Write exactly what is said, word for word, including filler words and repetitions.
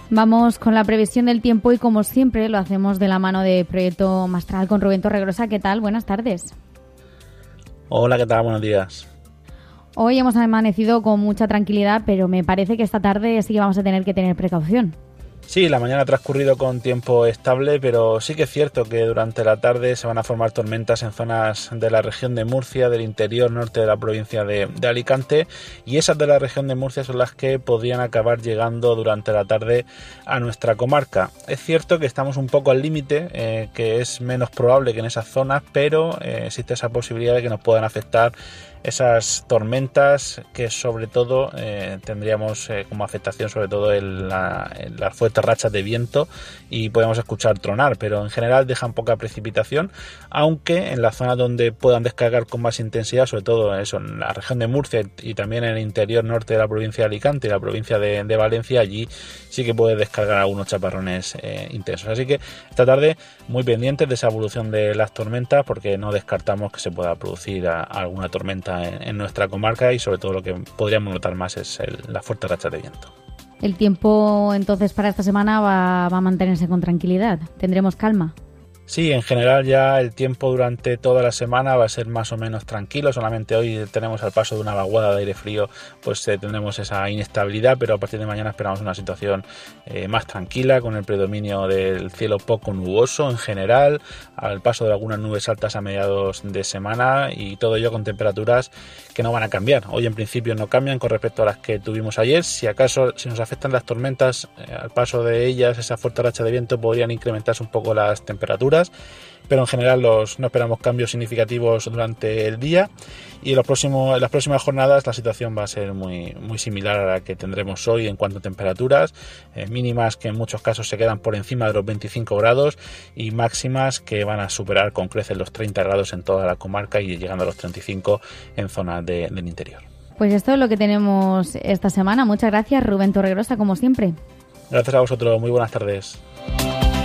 Vamos con la previsión del tiempo y, como siempre, lo hacemos de la mano de Proyecto Mastral con Rubén Torregrosa. ¿Qué tal? Buenas tardes. Hola, ¿qué tal? Buenos días. Hoy hemos amanecido con mucha tranquilidad, pero me parece que esta tarde sí que vamos a tener que tener precaución. Sí, la mañana ha transcurrido con tiempo estable, pero sí que es cierto que durante la tarde se van a formar tormentas en zonas de la región de Murcia, del interior norte de la provincia de, de Alicante, y esas de la región de Murcia son las que podrían acabar llegando durante la tarde a nuestra comarca. Es cierto que estamos un poco al límite, eh, que es menos probable que en esas zonas, pero eh, existe esa posibilidad de que nos puedan afectar esas tormentas que sobre todo eh, tendríamos eh, como afectación sobre todo en, la, en las fuertes rachas de viento y podemos escuchar tronar, pero en general dejan poca precipitación, aunque en las zonas donde puedan descargar con más intensidad, sobre todo eso, en la región de Murcia y también en el interior norte de la provincia de Alicante y la provincia de, de Valencia, allí sí que puede descargar algunos chaparrones eh, intensos. Así que esta tarde muy pendientes de esa evolución de las tormentas, porque no descartamos que se pueda producir a, a alguna tormenta En, en nuestra comarca, y sobre todo lo que podríamos notar más es el, la fuerte racha de viento. El tiempo entonces para esta semana va, va a mantenerse con tranquilidad. ¿Tendremos calma? Sí, en general ya el tiempo durante toda la semana va a ser más o menos tranquilo. Solamente hoy tenemos al paso de una vaguada de aire frío, pues eh, tendremos esa inestabilidad, pero a partir de mañana esperamos una situación eh, más tranquila, con el predominio del cielo poco nuboso en general, al paso de algunas nubes altas a mediados de semana, y todo ello con temperaturas que no van a cambiar. Hoy en principio no cambian con respecto a las que tuvimos ayer. Si acaso, si nos afectan las tormentas, eh, al paso de ellas, esa fuerte racha de viento, podrían incrementarse un poco las temperaturas, pero en general los, no esperamos cambios significativos durante el día, y en, los próximos, en las próximas jornadas la situación va a ser muy, muy similar a la que tendremos hoy en cuanto a temperaturas, eh, mínimas que en muchos casos se quedan por encima de los veinticinco grados y máximas que van a superar con creces los treinta grados en toda la comarca y llegando a los treinta y cinco en zonas de, del interior. Pues esto es lo que tenemos esta semana. Muchas gracias, Rubén Torregrosa, como siempre. Gracias a vosotros, muy buenas tardes.